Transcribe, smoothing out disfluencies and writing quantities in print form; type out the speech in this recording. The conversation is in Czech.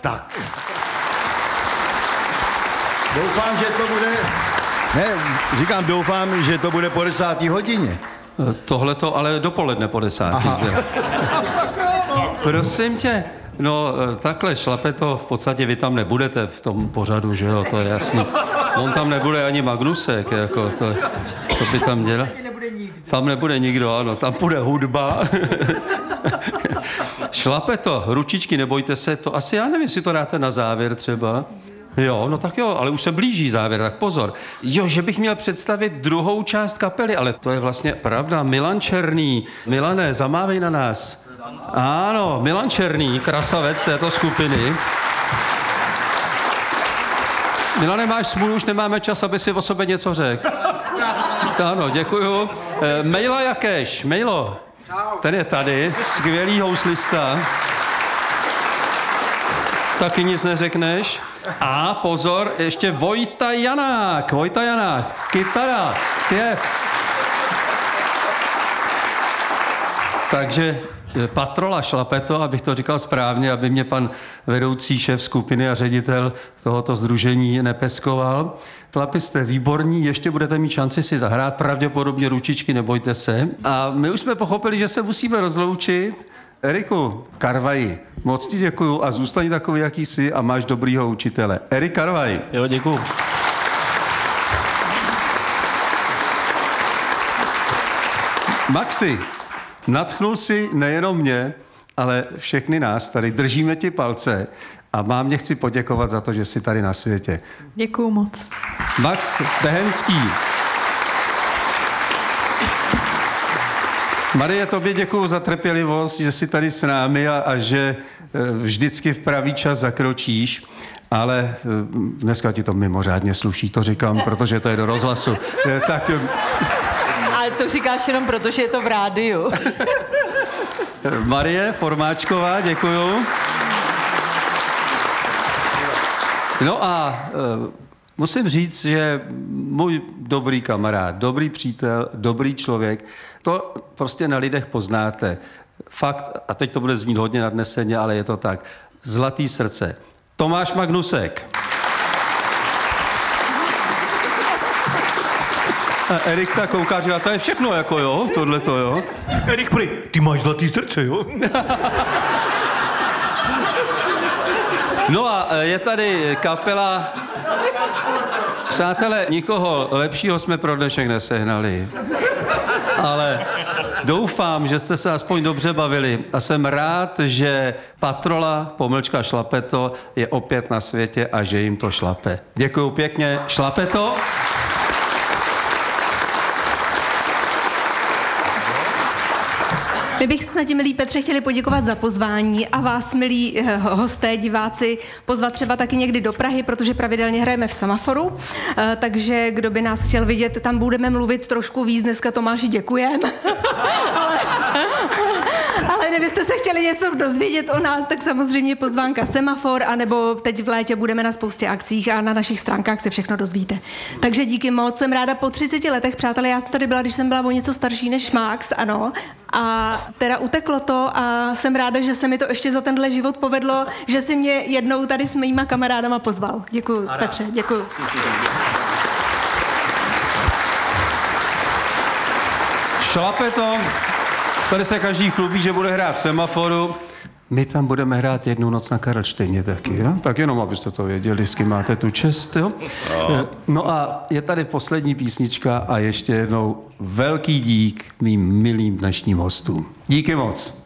Tak. Doufám, že to bude... Ne, říkám, doufám, že to bude po 10. hodině. Tohle to ale dopoledne po 10. Prosím tě, no takhle šlape to, v podstatě vy tam nebudete v tom pořadu, že jo, to je jasný. On tam nebude ani Magnusek, jako to, co by tam dělal? Tam nebude nikdo, ano, tam bude hudba. Šlape to, ručičky, nebojte se, to asi já nevím, jestli to dáte na závěr třeba. Jo, no tak jo, ale už se blíží závěr, tak pozor. Jo, že bych měl představit druhou část kapely, ale to je vlastně pravda. Milan Černý. Milané, zamávej na nás. Ano, Milan Černý, krasavec této skupiny. Milane, máš smůlu, už nemáme čas, aby si o sobě něco řekl. Ano, děkuju. Mejla Jakeš, Mejlo. Ten je tady, skvělý houslista. Taky nic neřekneš. A pozor, ještě Vojta Janák, kytara, zpěv. Takže Patrola šlape to, abych to říkal správně, aby mě pan vedoucí šéf skupiny a ředitel tohoto sdružení nepeskoval. Chlapi, jste výborní, ještě budete mít šanci si zahrát, pravděpodobně ručičky, nebojte se. A my už jsme pochopili, že se musíme rozloučit. Eriku Karvaji, moc ti děkuju a zůstaň takový, jaký jsi a máš dobrýho učitele. Erik Karvaj. Jo, děkuju. Maxi, nadchnul si nejenom mě, ale všechny nás tady. Držíme ti palce a mě chci poděkovat za to, že jsi tady na světě. Děkuju moc. Max Behenský. Marie, tobě děkuju za trpělivost, že jsi tady s námi a že vždycky v pravý čas zakročíš, ale dneska ti to mimořádně sluší, to říkám, protože to je do rozhlasu. Tak... Ale to říkáš jenom proto, že je to v rádiu. Marie Formáčková, děkuju. No a musím říct, že můj dobrý kamarád, dobrý přítel, dobrý člověk, to prostě na lidech poznáte. Fakt, a teď to bude znít hodně nadneseně, ale je to tak. Zlatý srdce. Tomáš Magnusek. A Erik tak kouká, říká, to je všechno, jako jo, tohleto, jo. Erik, prý, ty máš zlatý srdce, jo? No a je tady kapela... Přátelé, nikoho lepšího jsme pro dnešek nesehnali. Ale doufám, že jste se aspoň dobře bavili a jsem rád, že Patrola, pomlčka šlapeto, je opět na světě a že jim to šlape. Děkuju pěkně, šlapeto. My bychom ti, milí Petře, chtěli poděkovat za pozvání a vás, milí hosté, diváci, pozvat třeba taky někdy do Prahy, protože pravidelně hrajeme v Semaforu, takže kdo by nás chtěl vidět, tam budeme mluvit trošku víc, dneska Tomáši děkujem. Ale kdybyste se chtěli něco dozvědět o nás, tak samozřejmě pozvánka Semafor, anebo teď v létě budeme na spoustě akcích a na našich stránkách se všechno dozvíte. Takže díky moc, jsem ráda po 30 letech, přátelé, já jsem tady byla, když jsem byla o něco starší než Max, ano, a teda uteklo to a jsem ráda, že se mi to ještě za tenhle život povedlo, že si mě jednou tady s mýma kamarádama pozval. Děkuju, Petře, děkuju. Šlape to. Tady se každý chlubí, že bude hrát v Semaforu. My tam budeme hrát jednu noc na Karlštejně taky, jo? Tak jenom, abyste to věděli, s kým máte tu čest, jo? No a je tady poslední písnička a ještě jednou velký dík mým milým dnešním hostům. Díky moc.